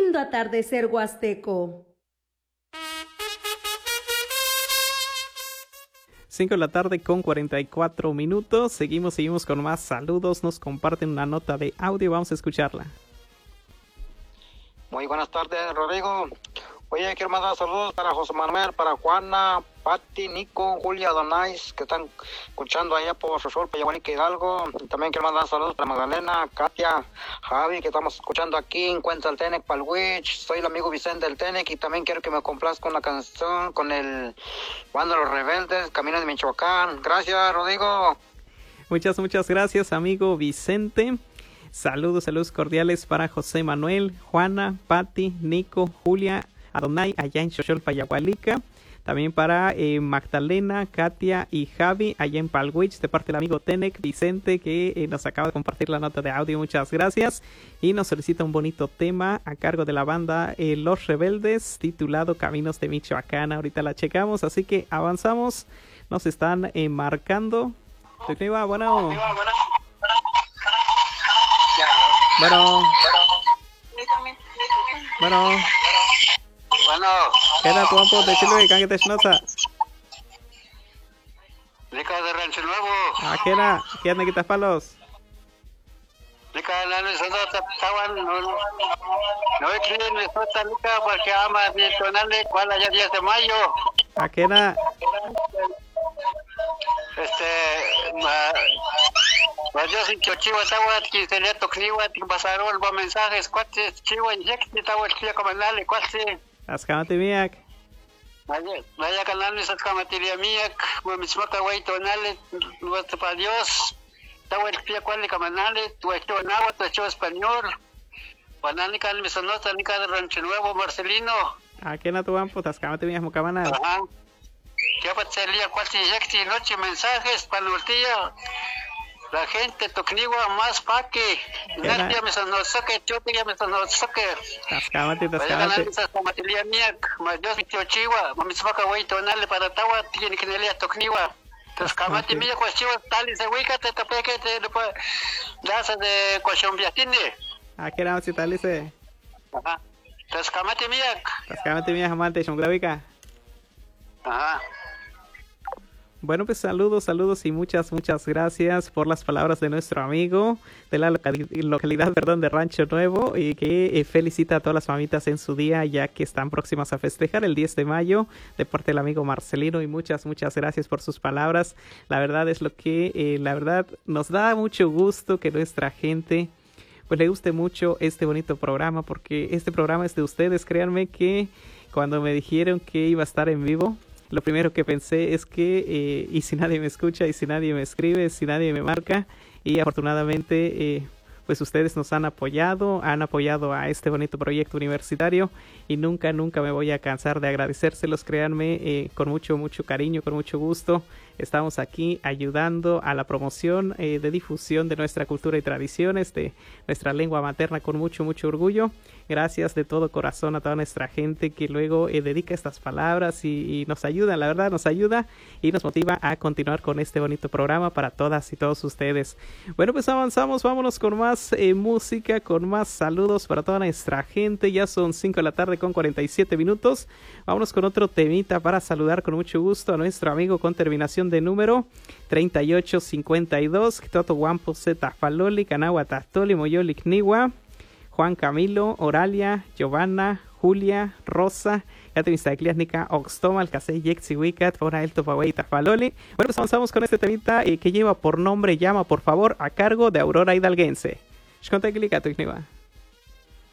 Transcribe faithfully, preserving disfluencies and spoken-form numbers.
lindo atardecer huasteco. cinco de la tarde con cuarenta y cuatro minutos. Seguimos, seguimos con más saludos. Nos comparten una nota de audio. Vamos a escucharla. Muy buenas tardes, Rodrigo. Oye, quiero mandar saludos para José Manuel, para Juana, Pati, Nico, Julia, Donais, que están escuchando allá por Sosol, Payaguanique, Hidalgo. También quiero mandar saludos para Magdalena, Katia, Javi, que estamos escuchando aquí en Cuenca del Tenec, Palwich. Soy el amigo Vicente del Tenec y también quiero que me complazca con la canción, con el Bando de los Rebeldes, Camino de Michoacán. Gracias, Rodrigo. Muchas, muchas gracias, amigo Vicente. Saludos, saludos cordiales para José Manuel, Juana, Pati, Nico, Julia, Adonai, allá en Xochol, Payagualica. También para eh, Magdalena, Katia y Javi, allá en Palwich, de parte del amigo Tenec, Vicente, que eh, nos acaba de compartir la nota de audio. Muchas gracias. Y nos solicita un bonito tema a cargo de la banda eh, Los Rebeldes, titulado Caminos de Michoacán. Ahorita la checamos, así que avanzamos. Nos están eh, marcando. Bueno, bueno. Bueno. Bueno. Bueno. Queda tu ampo de Chile, que te schnota. Lica de Rancho Nuevo. Ah, ¿qué era? ¿Qué anda quitas palos? Lica de la Luis estaban no no escriben esta lica porque ama mi tonale cuál allá diez de mayo. ¿A qué era? Este ma yo sin chiva estaba que se le tocniwa que pasaron los mensajes cuates chiva inject estaba el día comandarle cuates. Ascamate miak. Vaya, vaya canal mis ascamatería miak, mismota güey tonale, nuestro para Dios. Estaba el día cuál le camanale, tu hecho agua, tu hecho español. Banani can mis nota ni cada Rancho Nuevo Marcelino. ¿A qué na tu ampo ascamate miak mucamana? Ajá. Ya pasaría cuatro injecti noche mensajes para nortilla. La gente tocniwa más pa que nadie me sonó soque, yo te me sonó soque. Tascamate, tascamate. Vaya ganar esa materia mía, más yo si chiwa, mami se va a güey tonarle para tawa, tiene que nelia tocniwa. Tascamate mía pues chiwa tal y se ubica te tapé que te después las de cochombiatine. ¿A qué era si tal dice? Ajá. Tascamate mía. Tascamate mía amante chongravica. Ajá. Bueno, pues saludos, saludos y muchas, muchas gracias por las palabras de nuestro amigo de la localidad, localidad perdón, de Rancho Nuevo y que eh, felicita a todas las mamitas en su día ya que están próximas a festejar el diez de mayo de parte del amigo Marcelino y muchas, muchas gracias por sus palabras. La verdad es lo que, eh, la verdad nos da mucho gusto que nuestra gente pues le guste mucho este bonito programa porque este programa es de ustedes. Créanme que cuando me dijeron que iba a estar en vivo, lo primero que pensé es que, eh, y si nadie me escucha, y si nadie me escribe, si nadie me marca, y afortunadamente, eh, pues ustedes nos han apoyado, han apoyado a este bonito proyecto universitario, y nunca, nunca me voy a cansar de agradecérselos, créanme, eh, con mucho, mucho cariño, con mucho gusto. Estamos aquí ayudando a la promoción eh, de difusión de nuestra cultura y tradiciones, de nuestra lengua materna con mucho, mucho orgullo. Gracias de todo corazón a toda nuestra gente que luego eh, dedica estas palabras y, y nos ayuda, la verdad nos ayuda y nos motiva a continuar con este bonito programa para todas y todos ustedes. Bueno, pues avanzamos, vámonos con más eh, música, con más saludos para toda nuestra gente. Ya son cinco de la tarde con cuarenta y siete minutos. Vámonos con otro temita para saludar con mucho gusto a nuestro amigo con terminación de número treinta y ocho cincuenta y dos, Toto Guampo Zeta Faloli, Canagua Tastoli, Moyoli Kniwa, Juan Camilo, Oralia, Giovanna, Julia, Rosa, Nica, Oxtoma, Alcacé, Yexi, Wicat, Fora, El Topaway, Tafaloli. Bueno, pues avanzamos con este temita eh, que lleva por nombre Llama, por favor, a cargo de Aurora Hidalguense. Shkonta Clica, tu Kniwa.